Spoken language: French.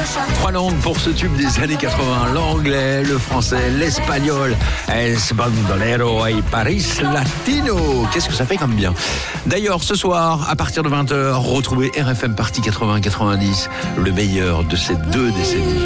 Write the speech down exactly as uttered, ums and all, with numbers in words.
Trois langues pour ce tube des années quatre-vingts. L'anglais, le français, l'espagnol. Es bandolero y Paris latino. Qu'est-ce que ça fait comme bien. D'ailleurs, ce soir, à partir de vingt heures, retrouvez R F M Party quatre-vingts quatre-vingt-dix, le meilleur de ces deux décennies.